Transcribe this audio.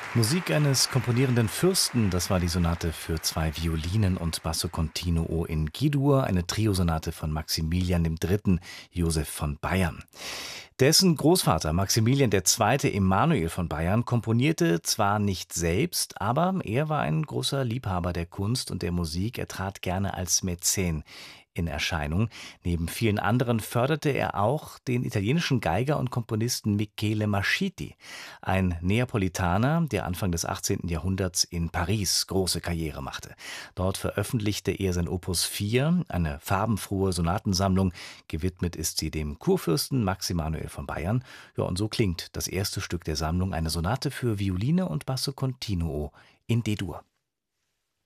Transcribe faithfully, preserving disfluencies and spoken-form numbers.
Musik eines komponierenden Fürsten, das war die Sonate für zwei Violinen und Basso continuo in G-Dur, eine Triosonate von Maximilian der Dritte. Joseph von Bayern. Dessen Großvater Maximilian der Zweite. Emanuel von Bayern komponierte zwar nicht selbst, aber er war ein großer Liebhaber der Kunst und der Musik. Er trat gerne als Mäzen in Erscheinung. Neben vielen anderen förderte er auch den italienischen Geiger und Komponisten Michele Mascitti, ein Neapolitaner, der Anfang des achtzehnten. Jahrhunderts in Paris große Karriere machte. Dort veröffentlichte er sein Opus vier, eine farbenfrohe Sonatensammlung. Gewidmet ist sie dem Kurfürsten Max Emanuel von Bayern. Ja, und so klingt das erste Stück der Sammlung, eine Sonate für Violine und Basso continuo in D-Dur.